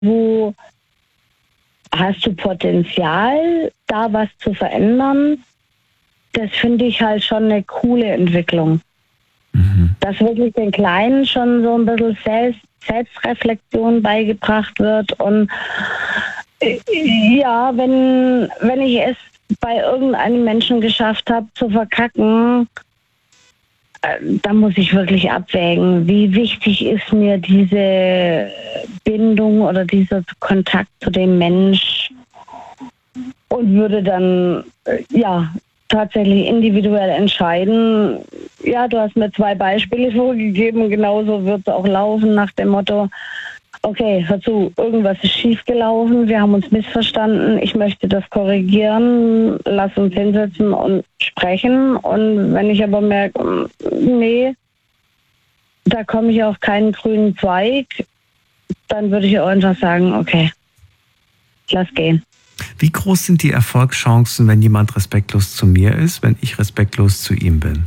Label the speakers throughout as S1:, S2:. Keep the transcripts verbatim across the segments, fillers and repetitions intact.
S1: wo hast du Potenzial, da was zu verändern? Das finde ich halt schon eine coole Entwicklung. Mhm. Dass wirklich den Kleinen schon so ein bisschen Selbst, Selbstreflexion beigebracht wird. Und äh, ja, wenn, wenn ich es bei irgendeinem Menschen geschafft habe zu verkacken, äh, dann muss ich wirklich abwägen, wie wichtig ist mir diese Bindung oder dieser Kontakt zu dem Mensch, und würde dann äh, ja tatsächlich individuell entscheiden. Ja, du hast mir zwei Beispiele vorgegeben, genauso wird es auch laufen, nach dem Motto, okay, hör zu, irgendwas ist schiefgelaufen, wir haben uns missverstanden, ich möchte das korrigieren, lass uns hinsetzen und sprechen. Und wenn ich aber merke, nee, da komme ich auf keinen grünen Zweig, dann würde ich auch einfach sagen, okay, lass gehen.
S2: Wie groß sind die Erfolgschancen, wenn jemand respektlos zu mir ist, wenn ich respektlos zu ihm bin?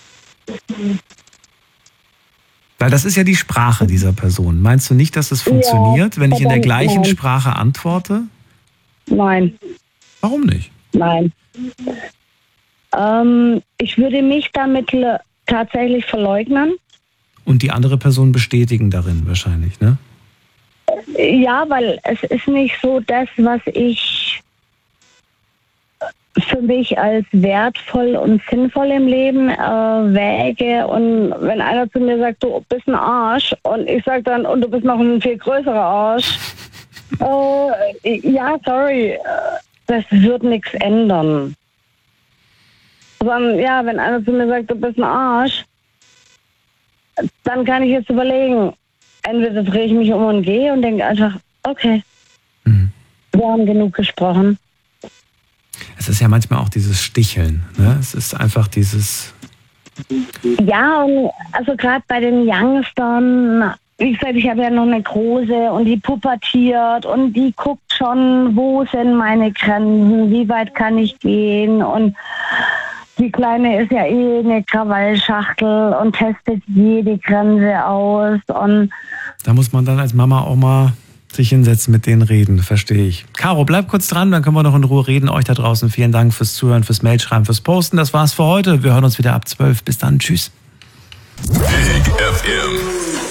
S2: Weil das ist ja die Sprache dieser Person. Meinst du nicht, dass es funktioniert, ja, wenn ich in der gleichen nein. Sprache antworte?
S1: Nein.
S2: Warum nicht?
S1: Nein. Ähm, ich würde mich damit le- tatsächlich verleugnen.
S2: Und die andere Person bestätigen darin wahrscheinlich, ne?
S1: Ja, weil es ist nicht so das, was ich für mich als wertvoll und sinnvoll im Leben äh, wäge. Und wenn einer zu mir sagt, du bist ein Arsch, und ich sage dann, und du bist noch ein viel größerer Arsch, äh, ja, sorry, das wird nichts ändern. Sondern ja, wenn einer zu mir sagt, du bist ein Arsch, dann kann ich jetzt überlegen, entweder drehe ich mich um und gehe und denke einfach, okay, mhm. wir haben genug gesprochen.
S2: Es ist ja manchmal auch dieses Sticheln, ne? Es ist einfach dieses...
S1: Ja, und also gerade bei den Youngstern, wie gesagt, ich habe ja noch eine Große und die pubertiert und die guckt schon, wo sind meine Grenzen, wie weit kann ich gehen, und die Kleine ist ja eh eine Krawallschachtel und testet jede Grenze aus. Und
S2: da muss man dann als Mama auch mal sich hinsetzen, mit denen reden, verstehe ich. Caro, bleib kurz dran, dann können wir noch in Ruhe reden. Euch da draußen vielen Dank fürs Zuhören, fürs Mailschreiben, fürs Posten. Das war's für heute. Wir hören uns wieder ab zwölf. Bis dann. Tschüss.
S3: Big F M.